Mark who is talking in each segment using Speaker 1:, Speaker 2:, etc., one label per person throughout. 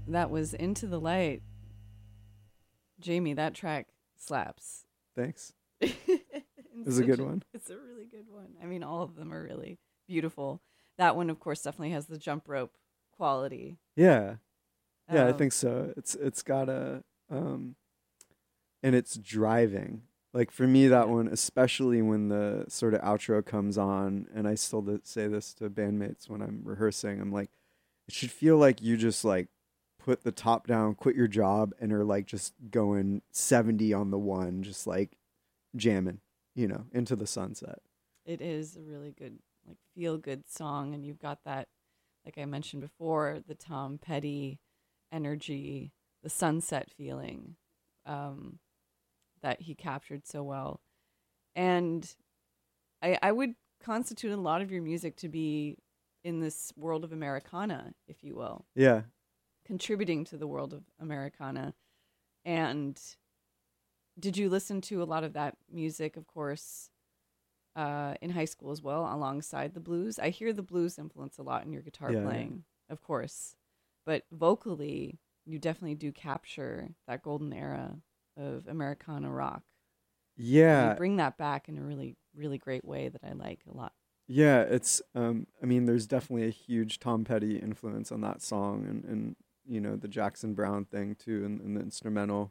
Speaker 1: That was Into the Light. Jamie, that track slaps.
Speaker 2: Thanks. It was a good one.
Speaker 1: It's a really good one. I mean, all of them are really beautiful. That one, of course, definitely has the jump rope quality.
Speaker 2: Yeah. Yeah, I think so. It's got a and it's driving. Like for me, that one, especially when the sort of outro comes on, and I still say this to bandmates when I'm rehearsing, I'm like, it should feel like you just like put the top down, quit your job, and are like just going 70 on the one, just like jamming, into the sunset.
Speaker 1: It is a really good, like feel good song, and you've got that, like I mentioned before, the Tom Petty energy, the sunset feeling that he captured so well. And I would constitute a lot of your music to be in this world of Americana, if you will.
Speaker 2: Yeah.
Speaker 1: Contributing to the world of Americana. And did you listen to a lot of that music, of course, in high school as well, alongside the blues? I hear the blues influence a lot in your guitar playing, of course. But vocally, you definitely do capture that golden era of Americana rock.
Speaker 2: Yeah.
Speaker 1: You bring that back in a really, really great way that I like a lot.
Speaker 2: Yeah, it's, I mean, there's definitely a huge Tom Petty influence on that song and the Jackson Browne thing too, and the instrumental.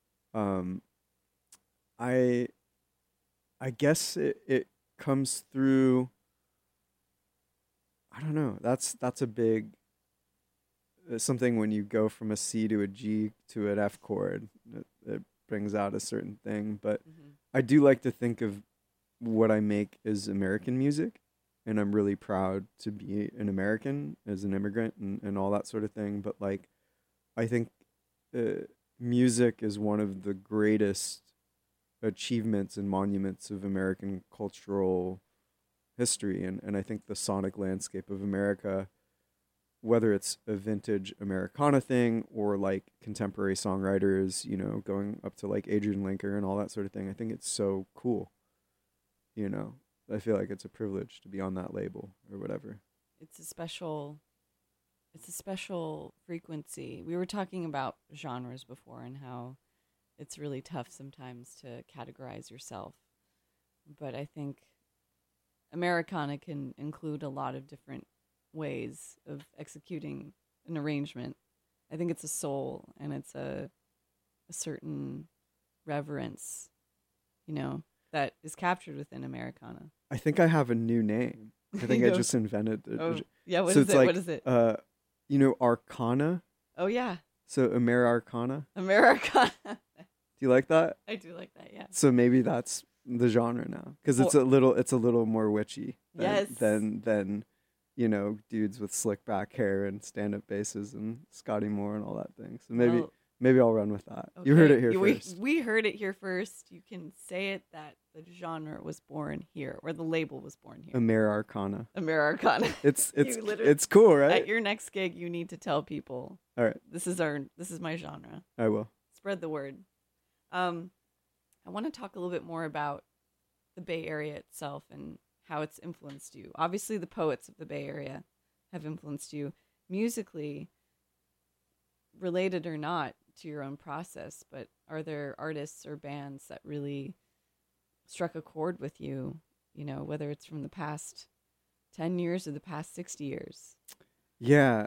Speaker 2: I guess it comes through, I don't know, that's a big, something when you go from a C to a G to an F chord, it brings out a certain thing. But I do like to think of what I make is American music, and I'm really proud to be an American as an immigrant and all that sort of thing. But like, I think music is one of the greatest achievements and monuments of American cultural history, and I think the sonic landscape of America, whether it's a vintage Americana thing or like contemporary songwriters, going up to like Adrian Linker and all that sort of thing, I think it's so cool. I feel like it's a privilege to be on that label or whatever.
Speaker 1: It's a special frequency. We were talking about genres before and how it's really tough sometimes to categorize yourself. But I think Americana can include a lot of different ways of executing an arrangement. I think it's a soul, and it's a certain reverence, that is captured within Americana.
Speaker 2: I think I have a new name. I think I just invented it.
Speaker 1: Oh, yeah, what
Speaker 2: so
Speaker 1: is
Speaker 2: it's
Speaker 1: it?
Speaker 2: Like,
Speaker 1: what is it?
Speaker 2: Arcana?
Speaker 1: Oh, yeah.
Speaker 2: So Americana?
Speaker 1: Americana.
Speaker 2: Do you like that?
Speaker 1: I do like that, yeah.
Speaker 2: So maybe that's the genre now, because it's a little more witchy than dudes with slick back hair and stand-up basses and Scotty Moore and all that thing. So maybe I'll run with that. Okay. You heard it here first.
Speaker 1: We heard it here first. You can say it that the genre was born here, or the label was born here.
Speaker 2: Americana.
Speaker 1: Americana.
Speaker 2: It's cool, right?
Speaker 1: At your next gig, you need to tell people.
Speaker 2: All right.
Speaker 1: This is my genre.
Speaker 2: I will.
Speaker 1: Spread the word. I want to talk a little bit more about the Bay Area itself and how it's influenced you. Obviously, the poets of the Bay Area have influenced you musically, related or not to your own process, but are there artists or bands that really struck a chord with you, whether it's from the past 10 years or the past 60 years?
Speaker 2: Yeah.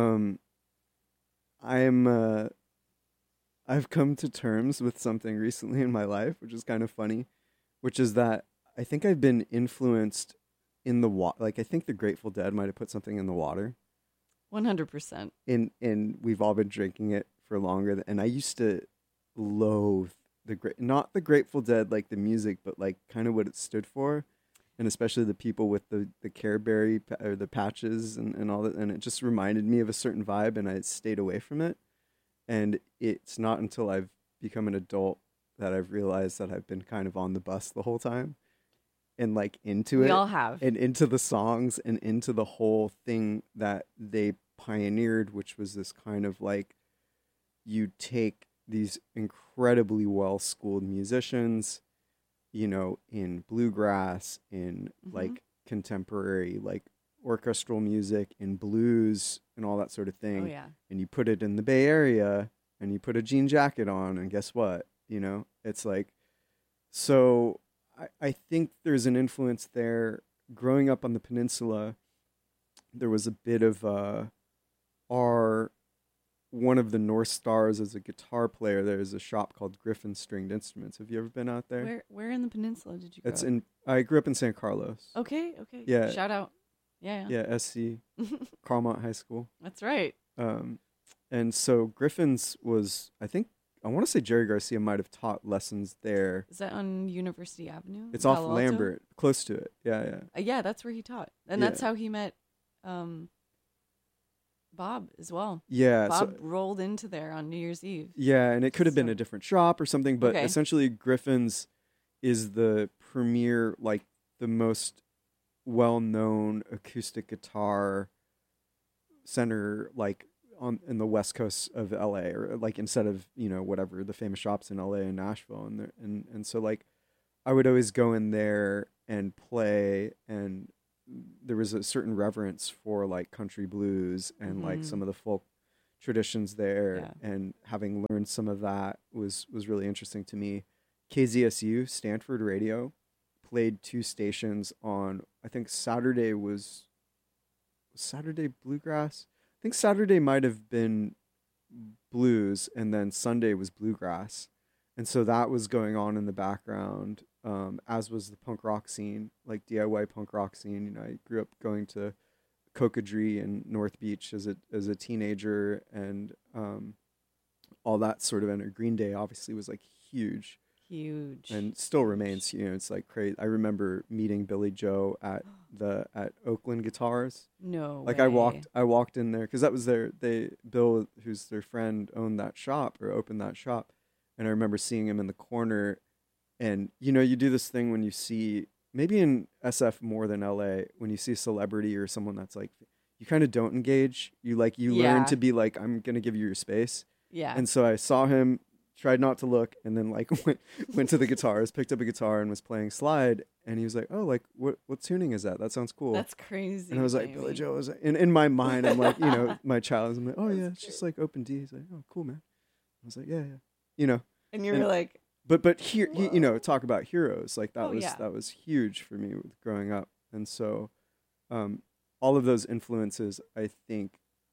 Speaker 2: I've come to terms with something recently in my life, which is kind of funny, which is that I think I've been influenced in the water. Like, I think the Grateful Dead might have put something in the water.
Speaker 1: 100%.
Speaker 2: And we've all been drinking it for longer. And I used to loathe not the Grateful Dead, like the music, but like kind of what it stood for. And especially the people with the Care Berry or the patches and all that. And it just reminded me of a certain vibe, and I stayed away from it. And it's not until I've become an adult that I've realized that I've been kind of on the bus the whole time and like into it.
Speaker 1: We all have.
Speaker 2: And into the songs and into the whole thing that they pioneered, which was this kind of like, you take these incredibly well-schooled musicians, in bluegrass, in like contemporary, like orchestral music and blues and all that sort of thing.
Speaker 1: Oh yeah.
Speaker 2: And you put it in the Bay Area and you put a jean jacket on, and guess what? You know, it's like, so I think there's an influence there. Growing up on the peninsula, there was a bit of our one of the North Stars as a guitar player. There's a shop called Griffin Stringed Instruments. Have you ever been out there?
Speaker 1: Where in the peninsula did you go?
Speaker 2: It's in. I grew up in San Carlos.
Speaker 1: Okay.
Speaker 2: Yeah.
Speaker 1: Shout out. Yeah.
Speaker 2: SC, Carmont High School.
Speaker 1: That's right.
Speaker 2: And so Griffin's was, I think, I want to say Jerry Garcia might have taught lessons there.
Speaker 1: Is that on University Avenue?
Speaker 2: It's
Speaker 1: Palo
Speaker 2: off
Speaker 1: Alto?
Speaker 2: Lambert, close to it. Yeah.
Speaker 1: Yeah, that's where he taught, and that's how he met Bob as well.
Speaker 2: Yeah.
Speaker 1: Bob rolled into there on New Year's Eve.
Speaker 2: Yeah, and it could have been a different shop or something, but
Speaker 1: Okay.
Speaker 2: essentially Griffin's is the premier, like the most well-known acoustic guitar center, like in the west coast of LA, or like instead of, you know, whatever the famous shops in LA and Nashville, and so like I would always go in there and play, and there was a certain reverence for like country blues and like some of the folk traditions there, and having learned some of that was really interesting to me. KZSU, Stanford Radio, played 2 stations on, I think Saturday was Saturday bluegrass. I think Saturday might have been blues, and then Sunday was bluegrass. And so that was going on in the background, as was the punk rock scene, like DIY punk rock scene. You know, I grew up going to Cocodrie and North Beach as a teenager, and all that sort of. And Green Day obviously was like huge, and still remains. You know, it's like crazy. I remember meeting Billy Joe at Oakland Guitars.
Speaker 1: No
Speaker 2: like
Speaker 1: way.
Speaker 2: I walked in there because that was Bill, who's their friend, owned that shop or opened that shop. And I remember seeing him in the corner, and you know, you do this thing when you see, maybe in SF more than LA, when you see a celebrity or someone that's like, you kind of don't engage. You learn to be like, I'm gonna give you your space.
Speaker 1: Yeah.
Speaker 2: And so I saw him, tried not to look, and then like went to the guitars, picked up a guitar, and was playing slide. And he was like, "Oh, like what tuning is that? That sounds cool."
Speaker 1: That's crazy.
Speaker 2: And I was like,
Speaker 1: Jamie.
Speaker 2: "Billy Joe." Was in my mind, I'm like, you know, my child. I'm like, "Oh yeah, it's just like open D." He's like, "Oh, cool, man." I was like, "Yeah." You know.
Speaker 1: And you were like,
Speaker 2: but here, you know, talk about heroes. Like that
Speaker 1: that
Speaker 2: was huge for me with growing up, and so, all of those influences, I think,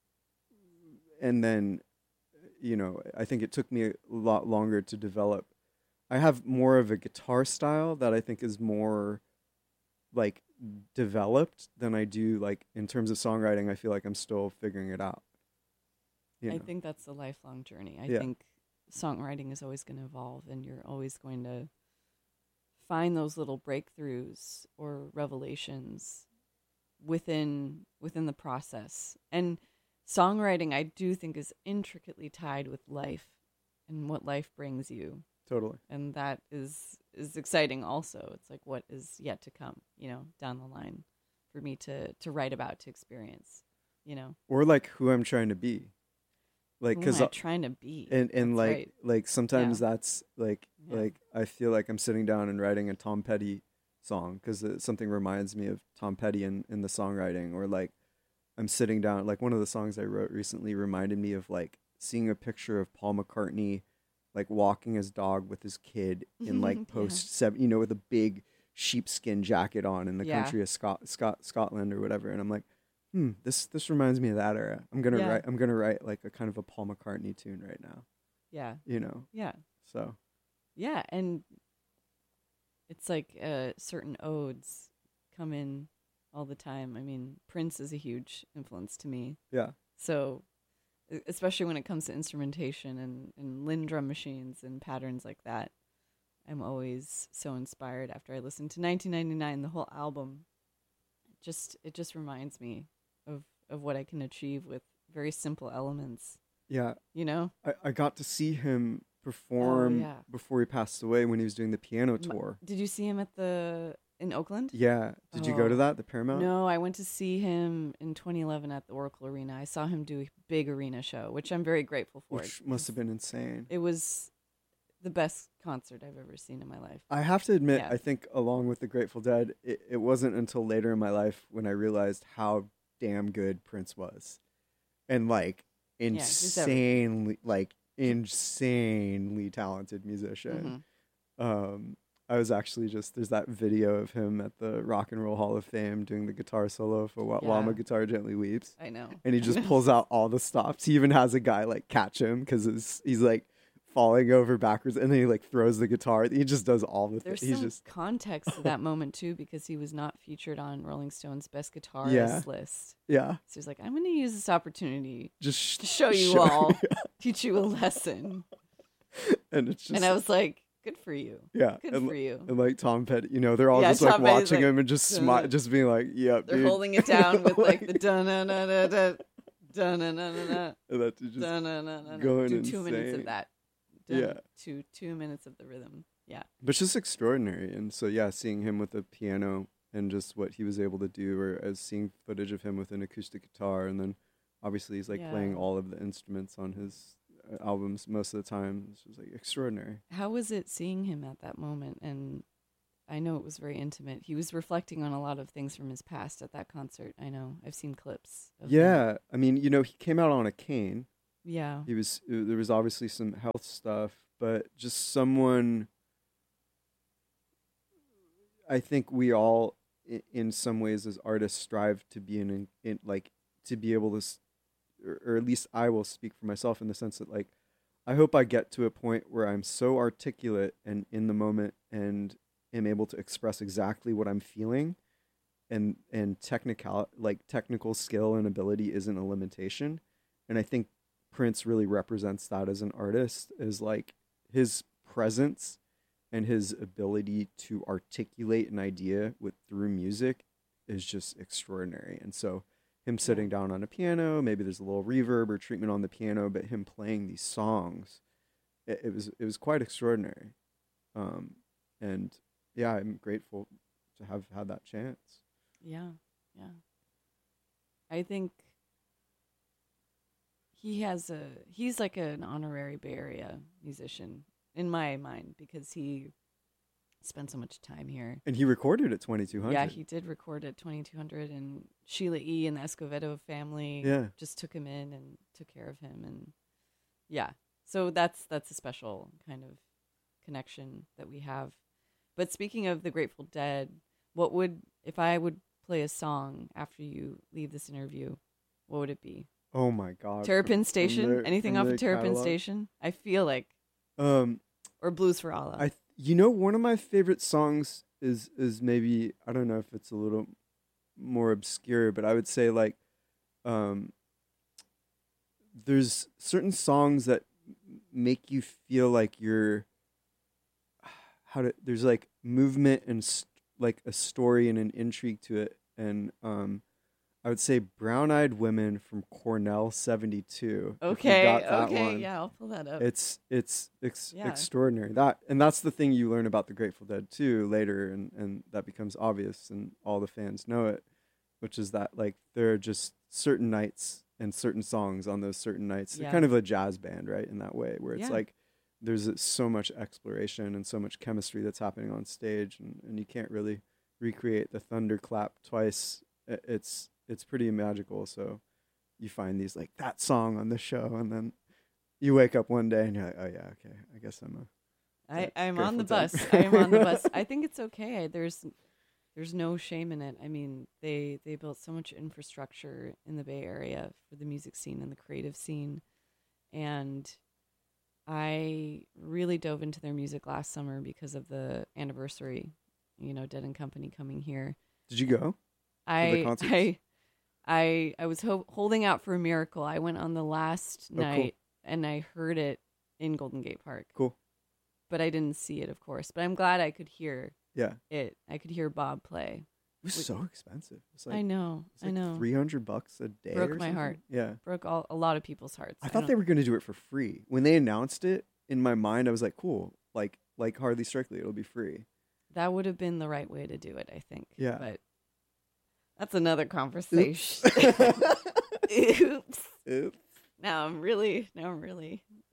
Speaker 2: and then, you know, I think it took me a lot longer to develop. I have more of a guitar style that I think is more like developed than I do like in terms of songwriting. I feel like I'm still figuring it out. You know?
Speaker 1: I think that's a lifelong journey. I
Speaker 2: Yeah.
Speaker 1: think songwriting is always going to evolve, and you're always going to find those little breakthroughs or revelations within the process. And songwriting, I do think, is intricately tied with life and what life brings you.
Speaker 2: Totally.
Speaker 1: And that is exciting also. It's like what is yet to come, you know, down the line for me to write about, to experience, you know.
Speaker 2: Or like who I'm trying to be. Like,
Speaker 1: Who
Speaker 2: cause
Speaker 1: am I trying to be?
Speaker 2: and
Speaker 1: That's
Speaker 2: like
Speaker 1: right.
Speaker 2: like sometimes that's like
Speaker 1: Yeah.
Speaker 2: like I feel like I'm sitting down and writing a Tom Petty song because something reminds me of Tom Petty in the songwriting, or like I'm sitting down, like one of the songs I wrote recently reminded me of like seeing a picture of Paul McCartney like walking his dog with his kid in like post seven, you know, with a big sheepskin jacket on in the country of Scotland or whatever, and I'm like, this reminds me of that era. I'm gonna write like a kind of a Paul McCartney tune right now.
Speaker 1: Yeah.
Speaker 2: You know.
Speaker 1: Yeah.
Speaker 2: So.
Speaker 1: Yeah, and it's like certain odes come in all the time. I mean, Prince is a huge influence to me.
Speaker 2: Yeah.
Speaker 1: So, especially when it comes to instrumentation and Linn drum machines and patterns like that, I'm always so inspired after I listen to 1999, the whole album. It just reminds me of what I can achieve with very simple elements.
Speaker 2: Yeah.
Speaker 1: You know?
Speaker 2: I got to see him perform before he passed away when he was doing the piano tour.
Speaker 1: Did you see him in Oakland?
Speaker 2: Yeah. Did you go to that, the Paramount?
Speaker 1: No, I went to see him in 2011 at the Oracle Arena. I saw him do a big arena show, which I'm very grateful for.
Speaker 2: Which must have been insane.
Speaker 1: It was the best concert I've ever seen in my life.
Speaker 2: I have to admit,
Speaker 1: Yeah.
Speaker 2: I think along with the Grateful Dead, it wasn't until later in my life when I realized how damn good Prince was, and like
Speaker 1: he's everything.
Speaker 2: insanely talented musician.
Speaker 1: Mm-hmm.
Speaker 2: I was actually there's that video of him at the Rock and Roll Hall of Fame doing the guitar solo for While My Guitar Gently Weeps.
Speaker 1: I know.
Speaker 2: And he just pulls out all the stops. He even has a guy like catch him because he's like falling over backwards, and then he like throws the guitar. He just does all the things.
Speaker 1: There's some context to that moment too, because he was not featured on Rolling Stone's best guitarist
Speaker 2: Yeah.
Speaker 1: list.
Speaker 2: Yeah.
Speaker 1: So he's like, I'm going to use this opportunity
Speaker 2: Just
Speaker 1: to show you all, teach you a lesson.
Speaker 2: And it's just,
Speaker 1: And I was like, good for you.
Speaker 2: yeah,
Speaker 1: Good
Speaker 2: and,
Speaker 1: for you.
Speaker 2: and like Tom Petty, they're all
Speaker 1: Yeah,
Speaker 2: just like
Speaker 1: Tom Petty's
Speaker 2: watching
Speaker 1: like,
Speaker 2: him and just just being like, "Yep,
Speaker 1: They're
Speaker 2: dude."
Speaker 1: holding it down with like the dun-na-na-na-na, dun-na-na-na-na,
Speaker 2: And that's just
Speaker 1: dun-na-na-na-na.
Speaker 2: going
Speaker 1: Do 2 minutes
Speaker 2: insane.
Speaker 1: of that.
Speaker 2: Yeah.
Speaker 1: 2 minutes of the rhythm. Yeah.
Speaker 2: but it's just extraordinary. And so yeah, seeing him with a piano and just what he was able to do, or as seeing footage of him with an acoustic guitar, and then obviously he's like playing
Speaker 1: Yeah.
Speaker 2: all of the instruments on his albums most of the time. It's just like extraordinary.
Speaker 1: How was it seeing him at that moment? And I know it was very intimate. He was reflecting on a lot of things from his past at that concert. I know. I've seen clips of him.
Speaker 2: Yeah, I mean, he came out on a cane.
Speaker 1: Yeah.
Speaker 2: There was obviously some health stuff, but just someone, I think we all in some ways as artists strive to be to be able to or at least I will speak for myself in the sense that like I hope I get to a point where I'm so articulate and in the moment and am able to express exactly what I'm feeling, and technical skill and ability isn't a limitation. And I think Prince really represents that as an artist, is like his presence and his ability to articulate an idea through music is just extraordinary. And so him sitting down on a piano, maybe there's a little reverb or treatment on the piano, but him playing these songs, it was quite extraordinary. And yeah, I'm grateful to have had that chance.
Speaker 1: Yeah. Yeah. I think he's like an honorary Bay Area musician in my mind, because he spent so much time here.
Speaker 2: And he recorded at 2200.
Speaker 1: Yeah, he did record at 2200, and Sheila E. and the Escovedo family just took him in and took care of him. And yeah, so that's a special kind of connection that we have. But speaking of the Grateful Dead, if I would play a song after you leave this interview, what would it be?
Speaker 2: Oh my God.
Speaker 1: Terrapin Station? Anything off of Terrapin
Speaker 2: catalog?
Speaker 1: Station? I feel like. Or Blues for Allah.
Speaker 2: One of my favorite songs is maybe, I don't know if it's a little more obscure, but I would say like, there's certain songs that make you feel like you're, there's like movement and like a story and an intrigue to it. And I would say Brown Eyed Women from Cornell 72.
Speaker 1: Okay,
Speaker 2: one.
Speaker 1: Yeah, I'll pull that up.
Speaker 2: It's extraordinary. That's the thing you learn about the Grateful Dead too later, and that becomes obvious and all the fans know it, which is that like there are just certain nights and certain songs on those certain nights. They're kind of a jazz band, right, in that way, where it's like there's so much exploration and so much chemistry that's happening on stage, and you can't really recreate the thunderclap twice. It's pretty magical. So you find these like that song on the show, and then you wake up one day and you're like, oh yeah, okay, I guess
Speaker 1: I'm on the bus. I am on the bus. I think it's okay. There's no shame in it. I mean, they built so much infrastructure in the Bay Area for the music scene and the creative scene, and I really dove into their music last summer because of the anniversary. Dead and Company coming here.
Speaker 2: Did you go?
Speaker 1: I was holding out for a miracle. I went on the last night, and I heard it in Golden Gate Park.
Speaker 2: Cool.
Speaker 1: But I didn't see it, of course. But I'm glad I could hear it. I could hear Bob play.
Speaker 2: It was so expensive. It's like,
Speaker 1: I know.
Speaker 2: $300 a day.
Speaker 1: Broke my heart.
Speaker 2: Yeah.
Speaker 1: Broke a lot of people's hearts.
Speaker 2: I thought they were going to do it for free. When they announced it, in my mind, I was like, cool. Like Hardly Strictly, it'll be free.
Speaker 1: That would have been the right way to do it, I think.
Speaker 2: Yeah.
Speaker 1: But that's another conversation.
Speaker 2: Oops.
Speaker 1: Now I'm really.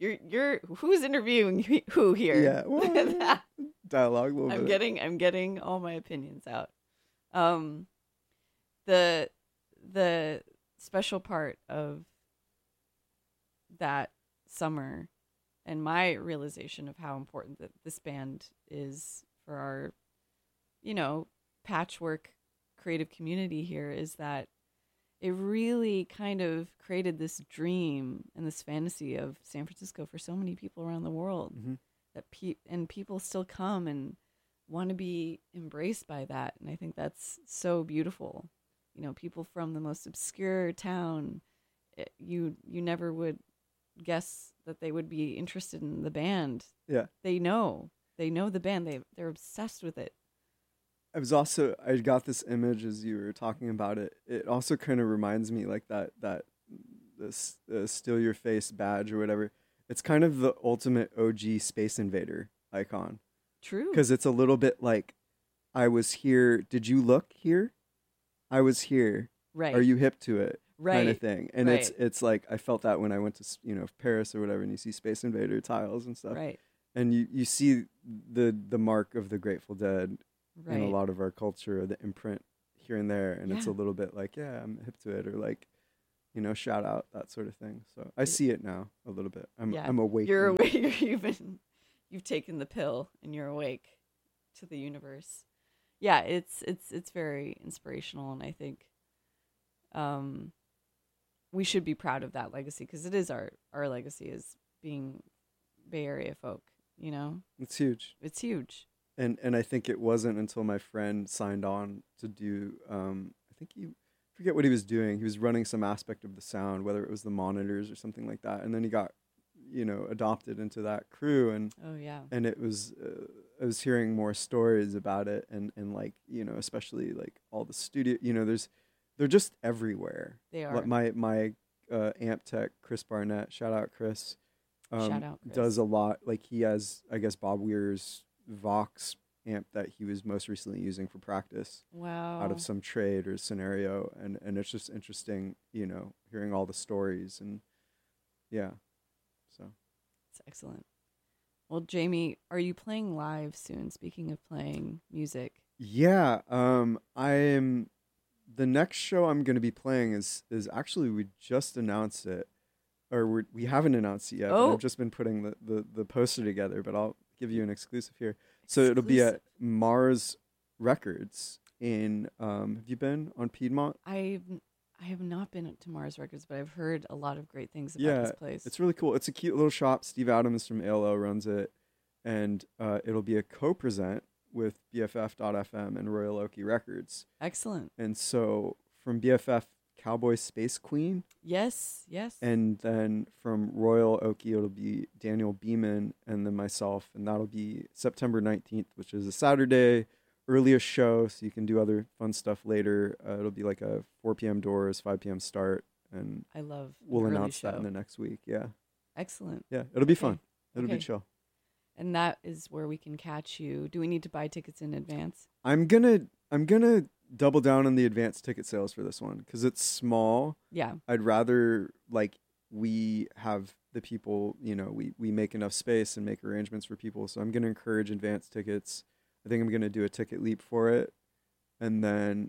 Speaker 1: you're who's interviewing who here?
Speaker 2: Yeah, well, dialogue a little
Speaker 1: I'm
Speaker 2: bit.
Speaker 1: I'm getting all my opinions out. Um, the special part of that summer and my realization of how important that this band is for our, patchwork creative community here is that it really kind of created this dream and this fantasy of San Francisco for so many people around the world
Speaker 2: Mm-hmm.
Speaker 1: that people still come and want to be embraced by that. And I think that's so beautiful. People from the most obscure town, you never would guess that they would be interested in the band.
Speaker 2: Yeah.
Speaker 1: They know the band. They're obsessed with it.
Speaker 2: I got this image as you were talking about it. It also kind of reminds me like this steal your face badge or whatever. It's kind of the ultimate OG Space Invader icon.
Speaker 1: True.
Speaker 2: Because it's a little bit like, I was here. Did you look here? I was here.
Speaker 1: Right.
Speaker 2: Are you hip to it?
Speaker 1: Right.
Speaker 2: Kind of thing. And
Speaker 1: right.
Speaker 2: it's like, I felt that when I went to Paris or whatever, and you see Space Invader tiles and stuff.
Speaker 1: Right.
Speaker 2: And you see the mark of the Grateful Dead
Speaker 1: right.
Speaker 2: in a lot of our culture, the imprint here and there, and it's a
Speaker 1: Yeah.
Speaker 2: little bit like, yeah, I'm hip to it, or like, shout out, that sort of thing. So I see it now a little bit. I'm awake.
Speaker 1: You're awake. You've taken the pill and you're awake to the universe. Yeah, it's very inspirational, and I think we should be proud of that legacy, because it is our legacy as being Bay Area folk.
Speaker 2: It's huge.
Speaker 1: It's huge.
Speaker 2: And I think it wasn't until my friend signed on to do, I think forget what he was doing. He was running some aspect of the sound, whether it was the monitors or something like that. And then he got, adopted into that crew. And
Speaker 1: oh yeah.
Speaker 2: And it was, I was hearing more stories about it, and like, especially like all the studio, they're just everywhere.
Speaker 1: They are.
Speaker 2: Like my amp tech, Chris Barnett, shout out Chris.
Speaker 1: Shout out Chris.
Speaker 2: Does a lot. Like, he has, I guess, Bob Weir's Vox amp that he was most recently using for practice.
Speaker 1: Wow.
Speaker 2: Out of some trade or scenario, and it's just interesting, hearing all the stories, and yeah, so
Speaker 1: it's excellent. Well, Jamie, are you playing live soon? Speaking of playing music.
Speaker 2: Yeah, I am. The next show I'm going to be playing is actually, we just announced it, or we haven't announced it yet.
Speaker 1: Oh.
Speaker 2: But I've just been putting the poster together, but I'll give you an exclusive here. So it'll be at Mars Records in. Have you been on Piedmont?
Speaker 1: I have not been to Mars Records, but I've heard a lot of great things about this place.
Speaker 2: It's really cool. It's a cute little shop. Steve Adams from ALO runs it, and it'll be a co-present with BFF.FM and Royal Okie Records.
Speaker 1: Excellent.
Speaker 2: And so from BFF, Cowboy Space Queen.
Speaker 1: Yes.
Speaker 2: And then from Royal Okie, it'll be Daniel Beeman and then myself. And that'll be September 19th, which is a Saturday, earliest show, so you can do other fun stuff later. It'll be like a 4 p.m. doors, 5 p.m. start. And
Speaker 1: I love
Speaker 2: we'll
Speaker 1: an
Speaker 2: announce
Speaker 1: early
Speaker 2: that
Speaker 1: show.
Speaker 2: in the next week. Yeah.
Speaker 1: Excellent.
Speaker 2: Yeah, it'll be fun. It'll
Speaker 1: Okay.
Speaker 2: be chill.
Speaker 1: And that is where we can catch you. Do we need to buy tickets in advance?
Speaker 2: I'm gonna double down on the advanced ticket sales for this one because it's small.
Speaker 1: Yeah.
Speaker 2: I'd rather like we have the people, we make enough space and make arrangements for people. So I'm gonna encourage advanced tickets. I think I'm gonna do a ticket leap for it, and then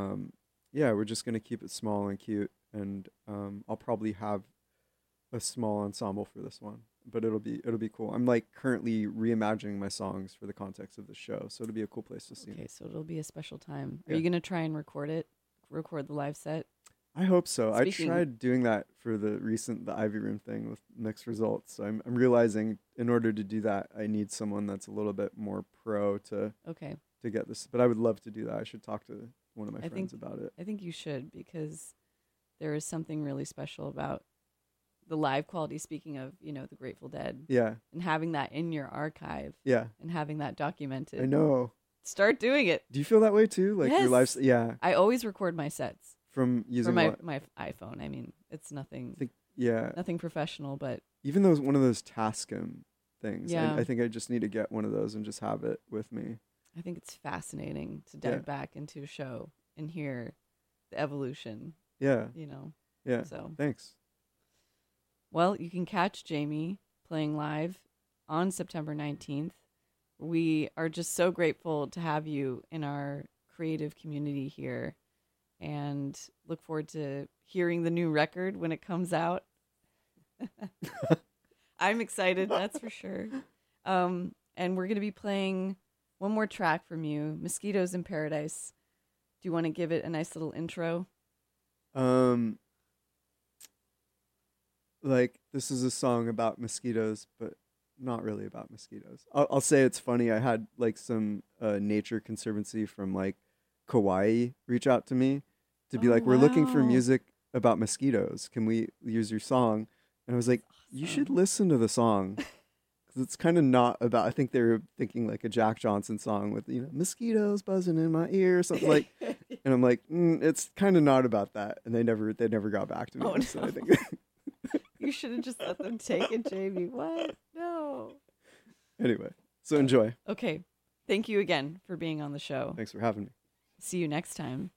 Speaker 2: we're just gonna keep it small and cute. And I'll probably have a small ensemble for this one, but it'll be cool. I'm like currently reimagining my songs for the context of the show, so it'll be a cool place to see.
Speaker 1: Okay, so it'll be a special time. Are
Speaker 2: Yeah.
Speaker 1: you going to try and record the live set?
Speaker 2: I hope so.
Speaker 1: Speaking-
Speaker 2: I tried doing that for the Ivy Room thing with mixed results. So I'm realizing in order to do that, I need someone that's a little bit more pro to
Speaker 1: Okay.
Speaker 2: get this. But I would love to do that. I should talk to one of my
Speaker 1: I
Speaker 2: friends
Speaker 1: think-
Speaker 2: about it.
Speaker 1: I think you should, because there is something really special about the live quality, speaking of, the Grateful Dead,
Speaker 2: Yeah,
Speaker 1: and having that in your archive
Speaker 2: yeah.
Speaker 1: and having that documented.
Speaker 2: I know.
Speaker 1: Start doing it.
Speaker 2: Do you feel that way too? Like your life?
Speaker 1: Yes.
Speaker 2: Yeah.
Speaker 1: I always record my sets
Speaker 2: From using
Speaker 1: from
Speaker 2: what?
Speaker 1: my iPhone. I mean, it's nothing
Speaker 2: Yeah.
Speaker 1: nothing professional, but
Speaker 2: Even those one of those Tascam things.
Speaker 1: Yeah.
Speaker 2: I think I just need to get one of those and just have it with me.
Speaker 1: I think it's fascinating to dive back into a show and hear the evolution,
Speaker 2: Yeah.
Speaker 1: you know.
Speaker 2: Yeah.
Speaker 1: So,
Speaker 2: Thanks.
Speaker 1: well, you can catch Jamie playing live on September 19th. We are just so grateful to have you in our creative community here and look forward to hearing the new record when it comes out. I'm excited, that's for sure. And we're going to be playing one more track from you, Mosquitoes in Paradise. Do you want to give it a nice little intro?
Speaker 2: Like, this is a song about mosquitoes, but not really about mosquitoes. I'll say it's funny. I had like some nature conservancy from like Kauai reach out to me to be like, we're looking for music about mosquitoes. Can we use your song? And I was like, you should listen to the song. Because it's kind of not about, I think they were thinking like a Jack Johnson song with, mosquitoes buzzing in my ear or something like. And I'm like, it's kind of not about that. And they never got back to me.
Speaker 1: Oh, no.
Speaker 2: So I think
Speaker 1: you should have just let them take it, Jamie. What? No.
Speaker 2: Anyway, so enjoy.
Speaker 1: Okay. Thank you again for being on the show.
Speaker 2: Thanks for having me.
Speaker 1: See you next time.